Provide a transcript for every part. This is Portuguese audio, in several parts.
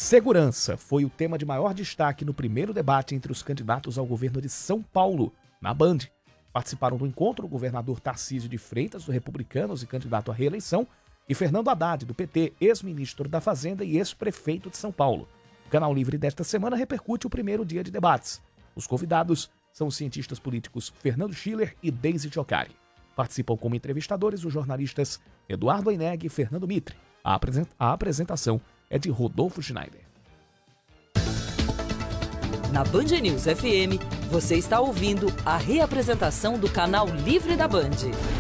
Segurança foi o tema de maior destaque no primeiro debate entre os candidatos ao governo de São Paulo, na Band. Participaram do encontro o governador Tarcísio de Freitas, do Republicanos e candidato à reeleição, e Fernando Haddad, do PT, ex-ministro da Fazenda e ex-prefeito de São Paulo. O Canal Livre desta semana repercute o primeiro dia de debates. Os convidados são os cientistas políticos Fernando Schiller e Deise Giocari. Participam como entrevistadores os jornalistas Eduardo Aineg e Fernando Mitre. A apresentação é de Rodolfo Schneider. Na Band News FM, você está ouvindo a reapresentação do Canal Livre da Band.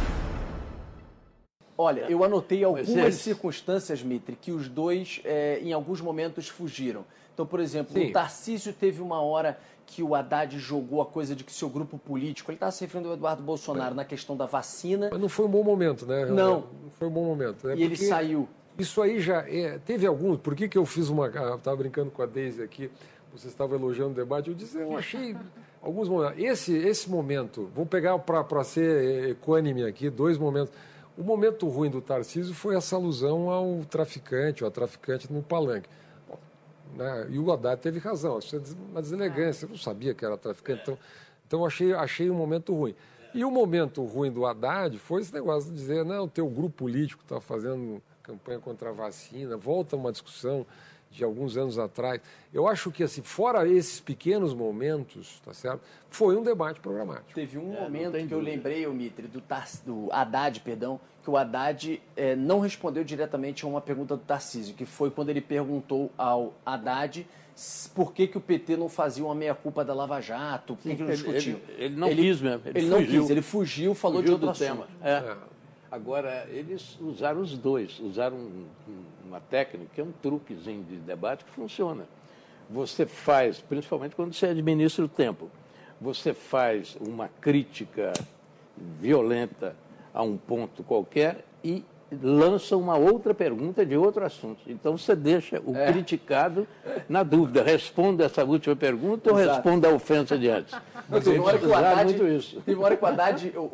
Olha, eu anotei algumas circunstâncias, Mitre, que os dois, em alguns momentos, fugiram. Então, por exemplo, o Tarcísio teve uma hora que o Haddad jogou a coisa de que seu grupo político, ele estava se referindo ao Eduardo Bolsonaro na questão da vacina. Mas não foi um bom momento, né? Não foi um bom momento. Né? E ele saiu. Isso aí já teve alguns. Por que eu fiz uma... Eu estava brincando com a Deise aqui, você estava elogiando o debate, eu disse, eu achei alguns momentos. Esse momento, vou pegar para ser equânime aqui, dois momentos. O momento ruim do Tarcísio foi essa alusão ao traficante no palanque. Né? E o Haddad teve razão, isso é uma deselegância, eu não sabia que era traficante, então achei um momento ruim. E o momento ruim do Haddad foi esse negócio de dizer, não, o teu grupo político está fazendo campanha contra a vacina, volta uma discussão de alguns anos atrás. Eu acho que, assim, fora esses pequenos momentos, tá certo? Foi um debate programático. Teve um momento que eu lembrei, Mitre, do Haddad, que o Haddad não respondeu diretamente a uma pergunta do Tarcísio, que foi quando ele perguntou ao Haddad por que o PT não fazia uma meia-culpa da Lava Jato, por que não discutiu. Ele não quis mesmo, ele fugiu, falou de outro assunto. Agora, eles usaram os dois, usaram uma técnica, que é um truquezinho de debate que funciona. Você faz, principalmente quando você administra o tempo, você faz uma crítica violenta a um ponto qualquer e lança uma outra pergunta de outro assunto. Então, você deixa o criticado na dúvida. Responda essa última pergunta ou responda a ofensa de antes. Teve uma hora que o Haddad